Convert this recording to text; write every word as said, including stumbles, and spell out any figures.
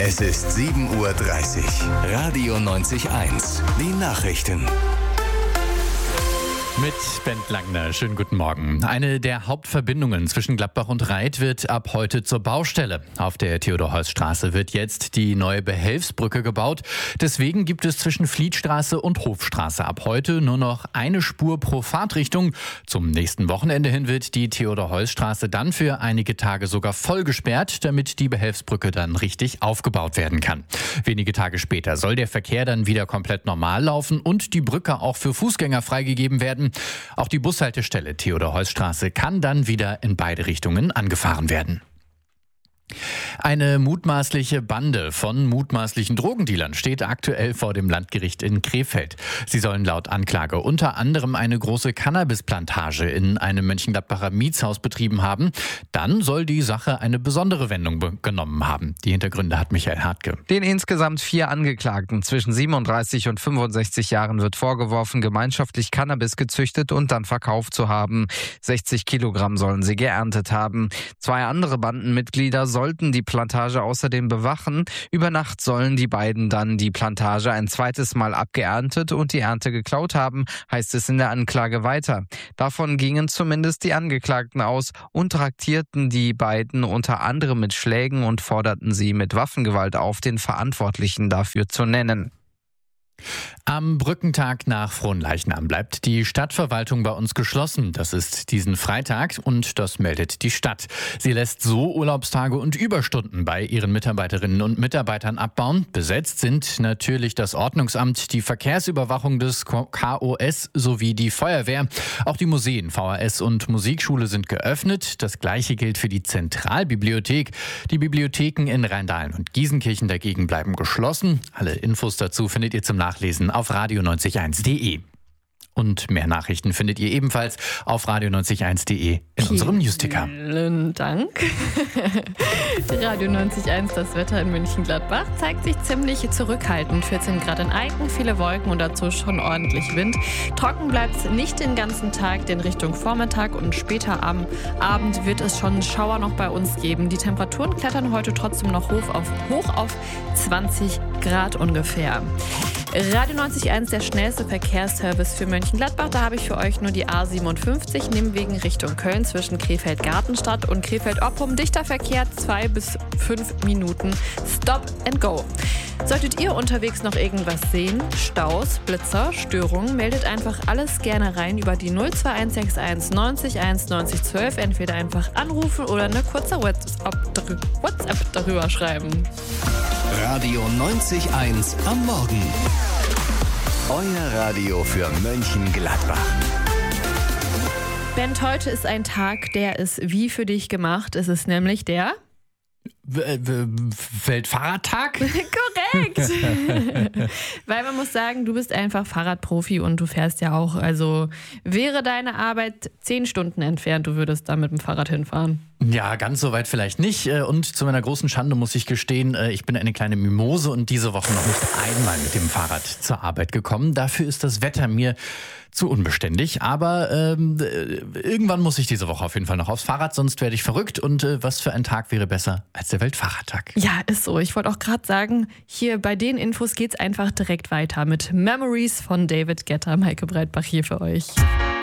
Es ist sieben Uhr dreißig. Radio neunzig eins. Die Nachrichten. Mit Bent Langner. Schönen guten Morgen. Eine der Hauptverbindungen zwischen Gladbach und Reith wird ab heute zur Baustelle. Auf der Theodor-Heuss-Straße wird jetzt die neue Behelfsbrücke gebaut. Deswegen gibt es zwischen Flietstraße und Hofstraße ab heute nur noch eine Spur pro Fahrtrichtung. Zum nächsten Wochenende hin wird die Theodor-Heuss-Straße dann für einige Tage sogar voll gesperrt, damit die Behelfsbrücke dann richtig aufgebaut werden kann. Wenige Tage später soll der Verkehr dann wieder komplett normal laufen und die Brücke auch für Fußgänger freigegeben werden. Auch die Bushaltestelle Theodor-Heuss-Straße kann dann wieder in beide Richtungen angefahren werden. Eine mutmaßliche Bande von mutmaßlichen Drogendealern steht aktuell vor dem Landgericht in Krefeld. Sie sollen laut Anklage unter anderem eine große Cannabisplantage in einem Mönchengladbacher Mietshaus betrieben haben. Dann soll die Sache eine besondere Wendung genommen haben. Die Hintergründe hat Michael Hartke. Den insgesamt vier Angeklagten zwischen siebenunddreißig und fünfundsechzig Jahren wird vorgeworfen, gemeinschaftlich Cannabis gezüchtet und dann verkauft zu haben. sechzig Kilogramm sollen sie geerntet haben. Zwei andere Bandenmitglieder sollten die Plantage außerdem bewachen. Über Nacht sollen die beiden dann die Plantage ein zweites Mal abgeerntet und die Ernte geklaut haben, heißt es in der Anklage weiter. Davon gingen zumindest die Angeklagten aus und traktierten die beiden unter anderem mit Schlägen und forderten sie mit Waffengewalt auf, den Verantwortlichen dafür zu nennen. Am Brückentag nach Fronleichnam bleibt die Stadtverwaltung bei uns geschlossen. Das ist diesen Freitag und das meldet die Stadt. Sie lässt so Urlaubstage und Überstunden bei ihren Mitarbeiterinnen und Mitarbeitern abbauen. Besetzt sind natürlich das Ordnungsamt, die Verkehrsüberwachung des K O S sowie die Feuerwehr. Auch die Museen, V H S und Musikschule sind geöffnet. Das Gleiche gilt für die Zentralbibliothek. Die Bibliotheken in Rheindahlen und Gießenkirchen dagegen bleiben geschlossen. Alle Infos dazu findet ihr zum Nachlesen auf radio neunzig eins punkt de. Und mehr Nachrichten findet ihr ebenfalls auf radio neunzig eins punkt de in unserem Newsticker. Vielen Dank. Radio neunzig Komma eins, das Wetter in Mönchengladbach zeigt sich ziemlich zurückhaltend. vierzehn Grad in Eiken, viele Wolken und dazu schon ordentlich Wind. Trocken bleibt es nicht den ganzen Tag, denn Richtung Vormittag und später am Abend wird es schon Schauer noch bei uns geben. Die Temperaturen klettern heute trotzdem noch hoch auf, hoch auf zwanzig Grad ungefähr. Radio neunzig Komma eins, der schnellste Verkehrsservice für Mönchengladbach. Da habe ich für euch nur die A siebenundfünfzig, Nimwegen Richtung Köln zwischen Krefeld-Gartenstadt und Krefeld-Oppum. Dichter Verkehr, zwei bis fünf Minuten. Stop and go. Solltet ihr unterwegs noch irgendwas sehen, Staus, Blitzer, Störungen, meldet einfach alles gerne rein über die null zwei eins sechs eins neunzig eins neunzig zwölf. Entweder einfach anrufen oder eine kurze WhatsApp darüber schreiben. Radio neunzig eins am Morgen. Euer Radio für Mönchengladbach. Bent, heute ist ein Tag, der ist wie für dich gemacht. Es ist nämlich der W- w- Weltfahrradtag? Korrekt! Weil man muss sagen, du bist einfach Fahrradprofi und du fährst ja auch. Also wäre deine Arbeit zehn Stunden entfernt, du würdest da mit dem Fahrrad hinfahren. Ja, ganz so weit vielleicht nicht. Und zu meiner großen Schande muss ich gestehen, ich bin eine kleine Mimose und diese Woche noch nicht einmal mit dem Fahrrad zur Arbeit gekommen. Dafür ist das Wetter mir zu unbeständig. Aber ähm, irgendwann muss ich diese Woche auf jeden Fall noch aufs Fahrrad, sonst werde ich verrückt. Und äh, was für ein Tag wäre besser als der Weltfahrradtag? Ja, ist so. Ich wollte auch gerade sagen, hier bei den Infos geht's einfach direkt weiter mit Memories von David Guetta. Maike Breitbach hier für euch.